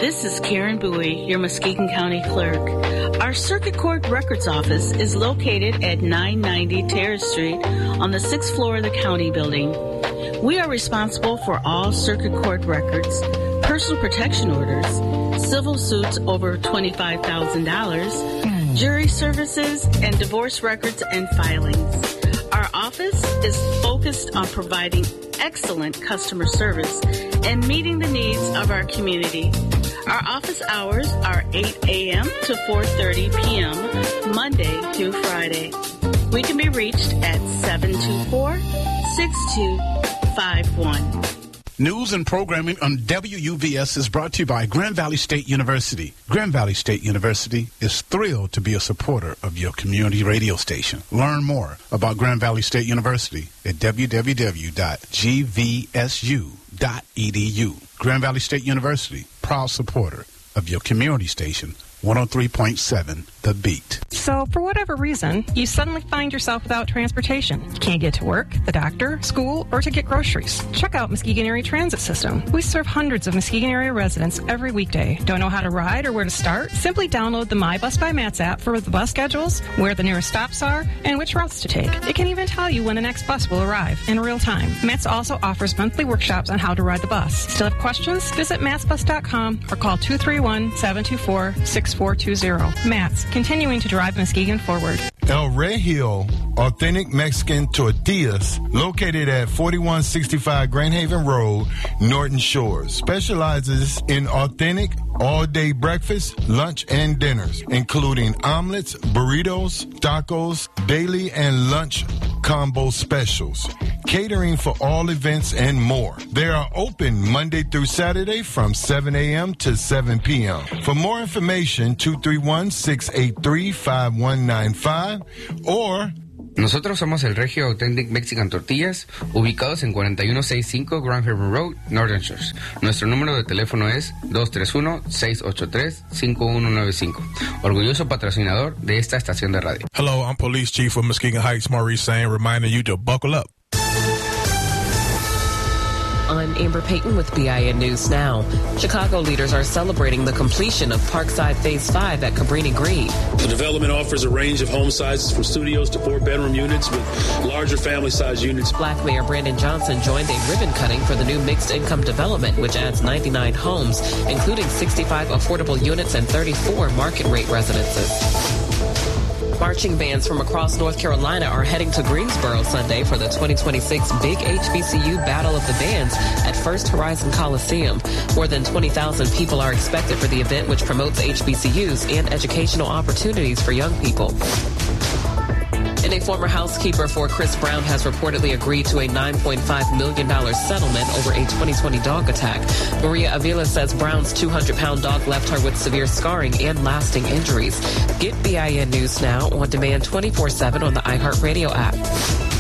This is Karen Bowie, your Muskegon County Clerk. Our Circuit Court Records Office is located at 990 Terrace Street on the 6th floor of the county building. We are responsible for all Circuit Court records, personal protection orders, civil suits over $25,000, jury services, and divorce records and filings. Our office is focused on providing excellent customer service and meeting the needs of our community. Our office hours are 8 a.m. to 4:30 p.m. Monday through Friday. We can be reached at 724-6251. News and programming on WUVS is brought to you by Grand Valley State University. Grand Valley State University is thrilled to be a supporter of your community radio station. Learn more about Grand Valley State University at www.gvsu.edu. Grand Valley State University, proud supporter of your community station, 103.7 The Beat. So, for whatever reason, you suddenly find yourself without transportation. You can't get to work, the doctor, school, or to get groceries. Check out Muskegon Area Transit System. We serve hundreds of Muskegon area residents every weekday. Don't know how to ride or where to start? Simply download the My Bus by Mats app for the bus schedules, where the nearest stops are, and which routes to take. It can even tell you when the next bus will arrive in real time. Mats also offers monthly workshops on how to ride the bus. Still have questions? Visit matsbus.com or call 231-724-6420. Mats, continuing to drive Muskegon forward. El Regio Authentic Mexican Tortillas, located at 4165 Grand Haven Road, Norton Shores, specializes in authentic all-day breakfast, lunch, and dinners, including omelets, burritos, tacos, daily and lunch combo specials, catering for all events and more. They are open Monday through Saturday from 7 a.m. to 7 p.m. For more information, 231-683-5195 or... Nosotros somos el Regio Authentic Mexican Tortillas, ubicados en 4165 Grand Haven Road, Northern Shores. Nuestro número de teléfono es 231-683-5195. Orgulloso patrocinador de esta estación de radio. Hello, I'm Police Chief of Muskegon Heights, Maurice Sain, reminding you to buckle up. I'm Amber Payton with BIN News Now. Chicago leaders are celebrating the completion of Parkside Phase 5 at Cabrini Green. The development offers a range of home sizes from studios to 4-bedroom units with larger family-size units. Black Mayor Brandon Johnson joined a ribbon cutting for the new mixed-income development, which adds 99 homes, including 65 affordable units and 34 market-rate residences. Marching bands from across North Carolina are heading to Greensboro Sunday for the 2026 Big HBCU Battle of the Bands at First Horizon Coliseum. More than 20,000 people are expected for the event, which promotes HBCUs and educational opportunities for young people. And a former housekeeper for Chris Brown has reportedly agreed to a $9.5 million settlement over a 2020 dog attack. Maria Avila says Brown's 200-pound dog left her with severe scarring and lasting injuries. Get BIN News Now on demand 24/7 on the iHeartRadio app.